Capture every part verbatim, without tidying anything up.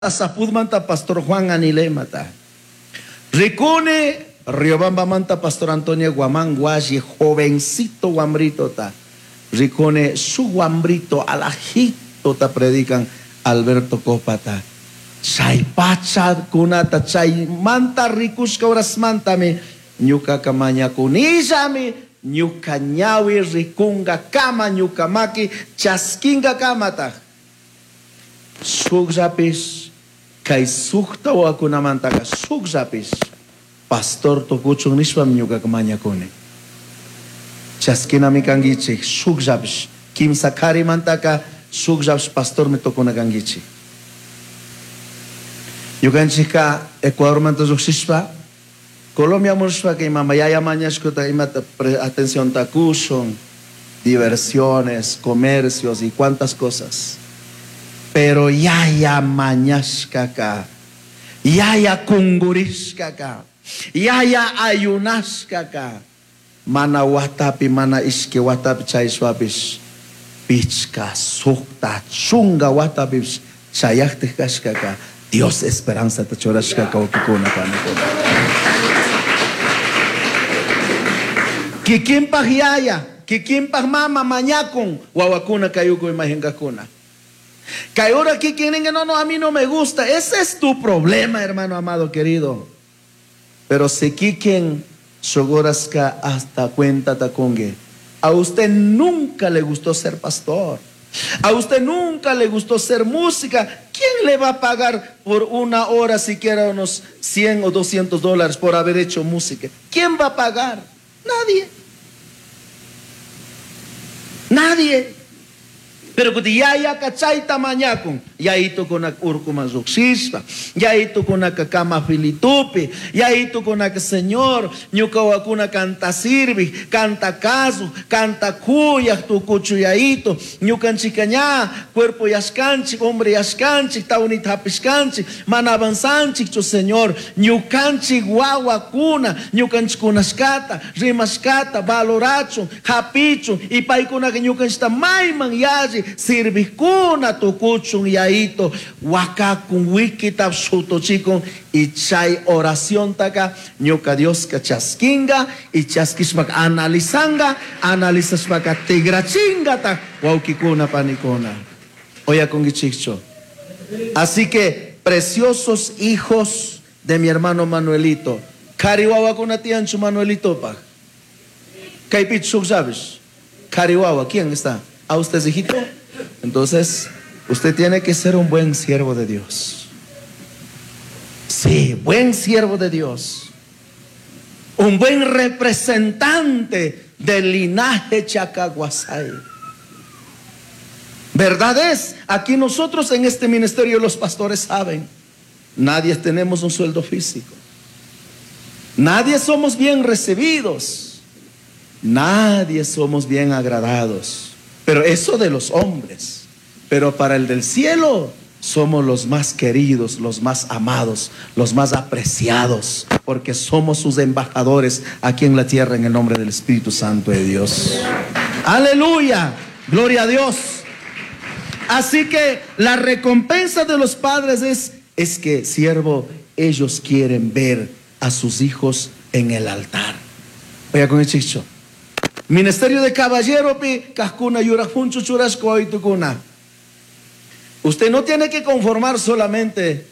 Asapud manta Pastor Juan Anilemata. Ricune Riobamba manta Pastor Antonio Guamán Guashi, jovencito guambrito ta. Ricone su guambrito alajito ta predican Alberto Copata. Chay pacha kunata chay manta rikushka horas mantame nyuka kamanya kunishami nyuka nyawi rikunga kama nyuka maki chaskinga kamata. Sugjapis kay sukta wa kunamantaka sugjapis pastor tokuchung nishpam nyuka kamanya kune. Chaskina mi kangichi sugjapis kim sakari mantaka sugjapis pastor me tokuna kangichi. Yukan chika Ecuador manto zuxispa Colombia murspa que mamayaya mañasco ta imata atención takushon diversiones, comercios y cuantas cosas. Pero yaya mañascaka, yaya kunguriskaka, yaya ayunaskaka, mana watapi mana iske watapi chay swapis, pichka sukta chunga watapi chayakte kashkaka. Dios esperanza te chorashka kaukikuna panakuna. Kikimpah yaya, kikimpah mama mañakun, wawakuna kayuko imahingakuna. Que ahora aquí quieren que no, no, a mí no me gusta. Ese es tu problema, hermano amado querido. Pero si quieren sogoraska hasta cuenta tacongue, a usted nunca le gustó ser pastor. A usted nunca le gustó ser música. ¿Quién le va a pagar por una hora siquiera unos cien o doscientos dólares por haber hecho música? ¿Quién va a pagar? Nadie. Nadie. Pero que ya ya kachay tamanyakon, ya ito ko nak urkuma zuxispa, ya ito ko nak kama filitupi, ya ito ko nak Señor, nyuka wakuna canta sirvi, canta caso, canta cuya tu cucho ya ito, nyukan chikanya, cuerpo yaskanchi, hombre yaskanchi, taunit hapiskanchi, manavansanchi tu Señor, nyukanchi guawakuna, nyukanchi kunaskata, rimaskata, valoracho, hapicho, y paikuna que nyukanchi tamaiman yaji. Sirvikuna tukuchun yaito wakakun wikita sutochikon y chay oración taka ñuka Dios ka chaskinga y chaskishmak analizanga analizashmaka tigrachinga ta waukikuna panikuna oya con gichicho. Así que preciosos hijos de mi hermano Manuelito, Cariwawa con atianchu Manuelito pa Kaipit sabes Cariwawa, ¿quién está? ¿A usted, hijito? Entonces, usted tiene que ser un buen siervo de Dios. Sí, buen siervo de Dios. Un buen representante del linaje Chacaguasay. ¿Verdad es? Aquí nosotros en este ministerio los pastores saben, nadie tenemos un sueldo físico. Nadie somos bien recibidos. Nadie somos bien agradados. Pero eso de los hombres, pero para el del cielo somos los más queridos, los más amados, los más apreciados, porque somos sus embajadores aquí en la tierra en el nombre del Espíritu Santo de Dios. Aleluya, gloria a Dios. Así que la recompensa de los padres es, es que, siervo, ellos quieren ver a sus hijos en el altar. Oiga con el chicho. Ministerio de caballero pi cascuna yurafunchu churasco y tucuna. Usted no tiene que conformar solamente.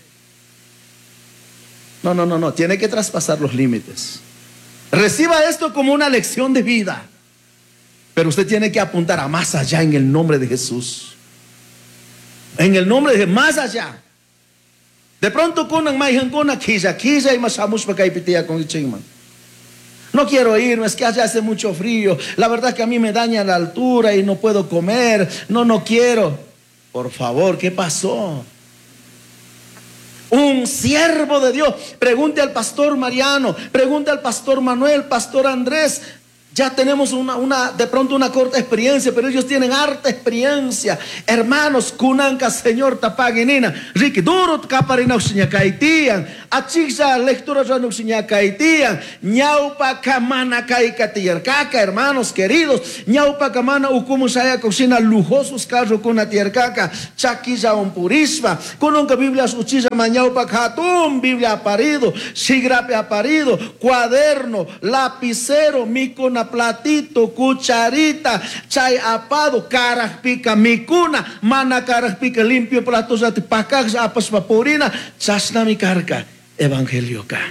No, no, no, no. Tiene que traspasar los límites. Reciba esto como una lección de vida. Pero usted tiene que apuntar a más allá en el nombre de Jesús. En el nombre de más allá. De pronto kunan maihan kuna kisa kisa y masamus pa kaipitia con chingman. No quiero irme, es que allá hace mucho frío. La verdad es que a mí me daña la altura y no puedo comer. No, no quiero. Por favor, ¿qué pasó? Un siervo de Dios. Pregunte al pastor Mariano, pregunte al pastor Manuel, pastor Andrés. Ya tenemos una, una, de pronto una corta experiencia, pero ellos tienen harta experiencia. Hermanos, kunanka señor tapaginina, Ricky Durut kaparina kaitian, Achiksa lectura ranuxiña kaitian. Ñaupa kamana kaikatiyarkaka, hermanos queridos. Ñaupa kamana ukumusaya cocina lujosos carro con atierkaka. Chaquilla un purispa. Con un Biblia uchilla mañaupa katum Biblia aparido. Sigrape aparido. Cuaderno, lapicero, micona platito, cucharita, chay apado, caraj pica micuna, mana caraj pica limpio platos ati pacas apas papurina, chasna mi carga, evangelio ka.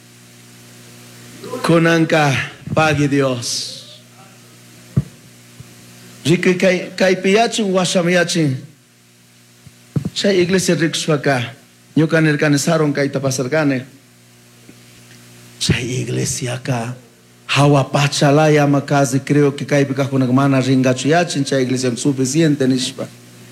Kunanka pagi Dios. Jika kai kai piachin wasamiachin. Chay iglesia rixwaka, nyukan erkanesaron kai tapasarkane. Chay iglesia ka hawa pachalaya makazi creo que kai pika kuna mana ringachuyachin chay iglesia suficiente nishpa.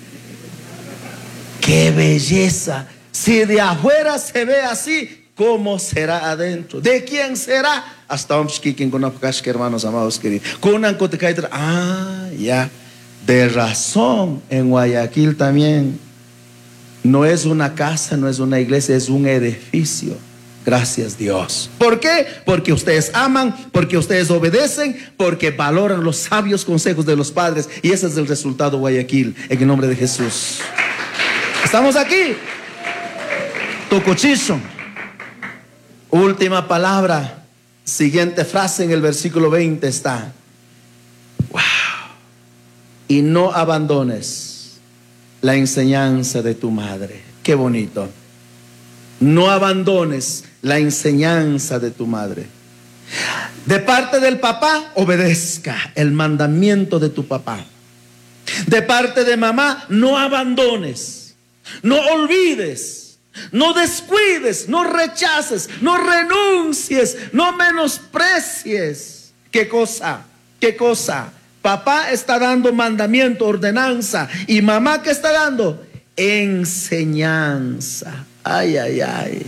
Qué belleza. Si de afuera se ve así, ¿cómo será adentro? ¿De quién será? Hasta un chiquiquín con apakash que hermanos amados queridos. Kunan kotekai ah ya de razón en Guayaquil también no es una casa, no es una iglesia, es un edificio. Gracias Dios. ¿Por qué? Porque ustedes aman, porque ustedes obedecen, porque valoran los sabios consejos de los padres. Y ese es el resultado, Guayaquil, en el nombre de Jesús. Estamos aquí. Tocochizo. Última palabra. Siguiente frase en el versículo veinte está. Wow. Y no abandones la enseñanza de tu madre. Qué bonito. No abandones la enseñanza de tu madre. De parte del papá, obedezca el mandamiento de tu papá. De parte de mamá, no abandones, no olvides, no descuides, no rechaces, no renuncies, no menosprecies. ¿Qué cosa? ¿Qué cosa? Papá está dando mandamiento, ordenanza. ¿Y mamá qué está dando? Enseñanza. Ay, ay, ay.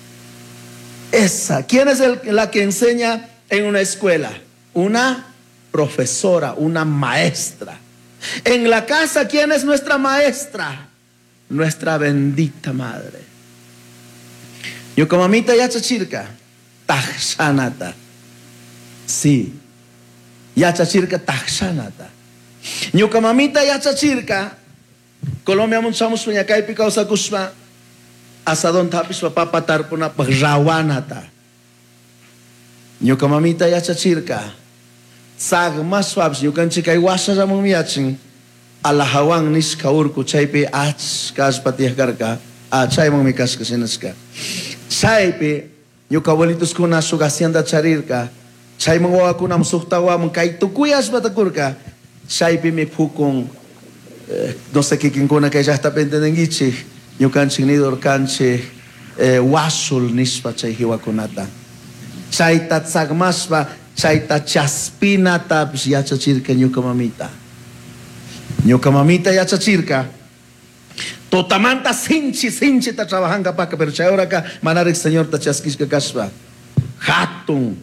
Esa. ¿Quién es el, la que enseña en una escuela? Una profesora, una maestra. En la casa, ¿quién es nuestra maestra? Nuestra bendita madre. Yo como mamita ya chachirka, tajsanata. Sí. Ya chachirka tajsanata. Yo como mamita ya chachirka, Colombia munchamos punya kai pikau sa kusma. Asadon tapis papá tarpuna rawanata. Nyuka mamita ya chachirka. Sag mas swabs yukan chikai wasa sa mumiachin. Alahawang nis kaurku chaype ach kas patih karka. Ah chay mong mikas kasinaska. Chaype nyuka walitus kuna sugasianda charirka. Chay mong wawa kuna musuktawa mong kay tukuyas batakurka. Chaype mi pukong eh, no sé qué quien kuna que ya está pendiente. Yo canche nidor canche wasul nispa chay hiwakunata. Chayta tsagmaspa chayta chaspinata pues ya chachirka ñuka mamita. Ñuka mamita ya chachirka. Totamanta sinchi sinchi ta trabajanga paka pero chay ahora ka manarik señor ta chaskishka kaspa. Hatun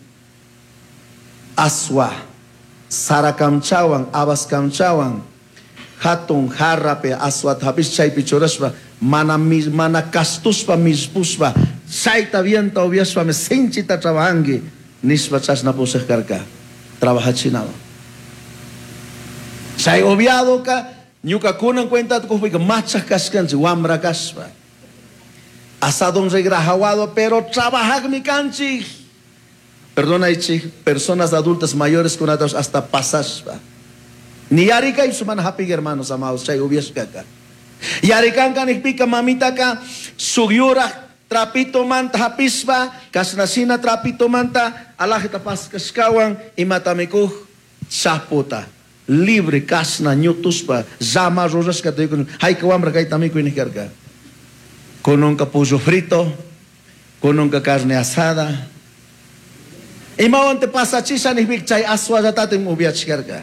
aswa sarakamchawan abaskamchawan hatun harape aswat habis chay pichoraspa. Mana mis mana kastuspa mispuspa saita vienta obiaspa me sinchita trabajangi nispa chasna poseh karka trabaja chinado sai obiado ka nyuka kunan cuenta ko fui machas kaskan si wambra kaspa asadon regrajawado pero trabaja mi canchi perdona ichi personas adultas mayores con atos hasta pasaspa ni yarika y su mana happy hermanos amados sai obias kaka Yarikan kan ikpika mamita ka sugyura trapito manta hapisba kasnasina trapito manta Allah kita pas kaskawang imatamikuh saputa libre kasna nyutuspa zama rosas katoy hay kawambra kay tamiku inikarga con un capullo frito con un carne asada imawante pasa chisa ni bigchay aswa datating ubiach karga.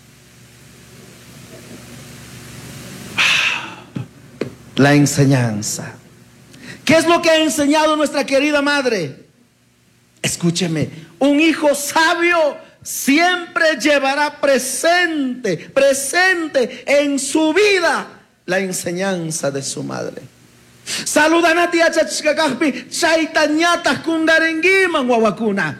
La enseñanza. ¿Qué es lo que ha enseñado nuestra querida madre? Escúcheme, un hijo sabio siempre llevará presente, presente en su vida la enseñanza de su madre. Saludan a ti achachkakakpi, chaitanyata kungaringiman wawakuna.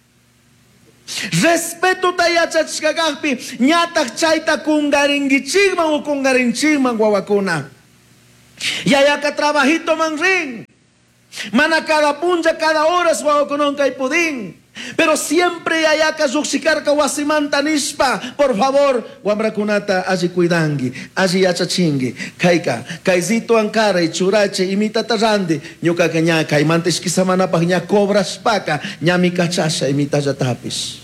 Respeto tayachachkakakpi, nyatak chaita kungaringichigman o kungarinchigman wawakuna. Yayaka trabajito man ring. Mana cada punja, cada horas wawakunon kay puding. Pero siempre yayaka zuxikar kawasimanta nispa. Por favor, wamrakunata aji cuidangi, aji yachachingi. Kaika, kaizito ang cara y churache imita tarandi. Nyuka kanya kay mantis kisamana pa nya cobras paka, nyami kachasha imita jatapis.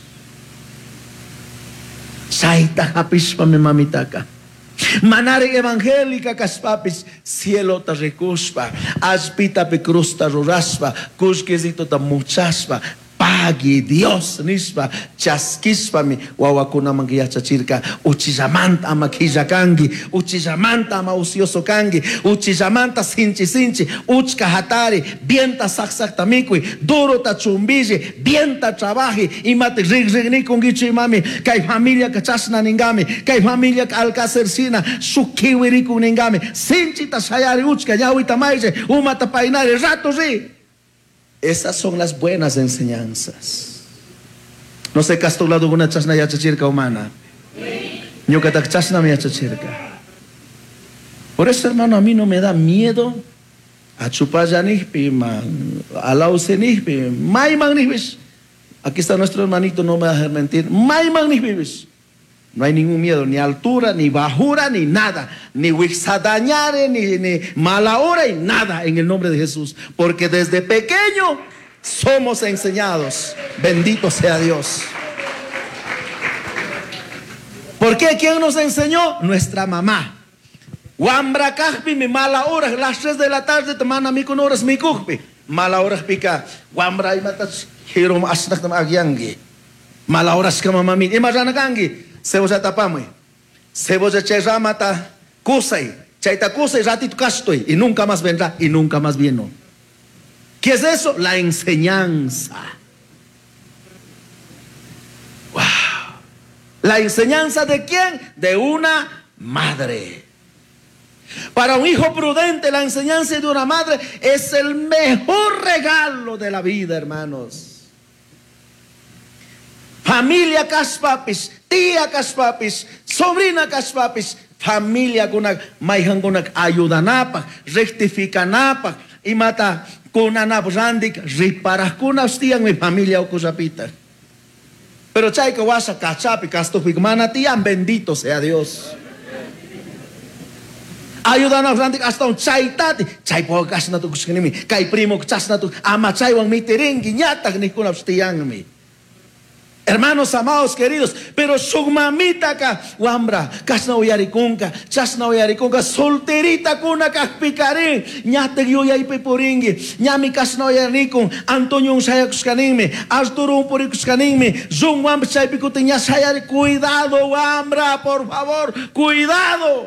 Saita hapis pa me mamitaka. Manari evangélica kaspapis cielo ta recuspa, aspita pe cruz ta ruraspa, cusquezito ta muchaspa. Pagi Dios nispa chaskispa mi wawakuna mangiachachirka uchizamanta amakijakangi uchizamanta ama usioso kangi uchizamanta sinchi sinchi uchka hatari bienta saksak tamikui duro ta chumbiji bienta trabaji imate rig rigni kongichi mami kai familia kachasna ningami kai familia alcacercina sukiwiri kuningami sinchi ta sayari uchka yawi tamaije umata painare rato ri. Esas son las buenas enseñanzas. No sé, casto lado una chasna ya chachirka humana. Yo que tak chasna me chachirka. Por eso, hermano, a mí no me da miedo a chupar ya nihpi, a la use nihpi, may man nihpis. Aquí está nuestro hermanito, no me va a dejar mentir. May man nihpis. No hay ningún miedo, ni altura, ni bajura, ni nada, ni wixadañare, ni, ni mala hora, y nada en el nombre de Jesús. Porque desde pequeño somos enseñados. Bendito sea Dios. ¿Por qué? ¿Quién nos enseñó? Nuestra mamá. Wambra kahpi, mi mala hora, las tres de la tarde, te manda mi con horas mi kuhpi. Mala hora pica, wambra y matas, hirom asnak tam agyangi. Mala horas ka mamami, imagana kangi. Seboja tapamui, seboja chayramata kusay, chayta kusay ratito castoy y nunca más vendrá y nunca más vino. ¿Qué es eso? La enseñanza. Wow. ¿La enseñanza de quién? De una madre. Para un hijo prudente, la enseñanza de una madre es el mejor regalo de la vida, hermanos. Familia kaspapis, tía kaspapis, sobrina kaspapis, familia kunak maihan kunak ayudanapa, rectificanapa, y mata kunanap randik, riparas kunas tiang mi familia okusapita. Pero chay que wasa kachapi, kastupik manatian, bendito sea Dios. Ayudanap randik hasta un chay tati, chay po kas na tu kuskinimi, kay primo kas na tu, ama chay wang mitiringi, nyatak ni kunaps tiang mi. Hermanos amados queridos, pero su mamita acá, wambra, kasna uyarikunka, chasna uyarikunka, solterita kuna kakpikarin, nyate yoya ipeporingi, nyami kasna uyarikun, Antonio sayakuskanime, Arturo purikuskanime, zung wambra chaypikutinya sayari, cuidado wambra, por favor, cuidado.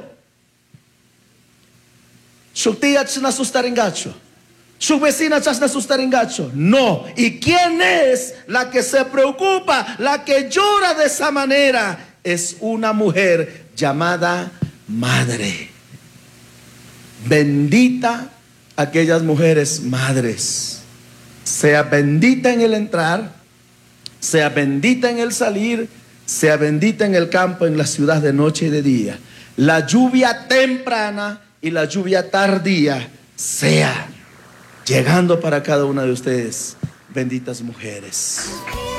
Su tía chna sustaringacho. Su vecina chasna sustaringacho. No. ¿Y quién es la que se preocupa, la que llora de esa manera? Es una mujer llamada madre. Bendita aquellas mujeres madres. Sea bendita en el entrar, sea bendita en el salir, sea bendita en el campo, en la ciudad, de noche y de día. La lluvia temprana y la lluvia tardía sea llegando para cada una de ustedes, benditas mujeres.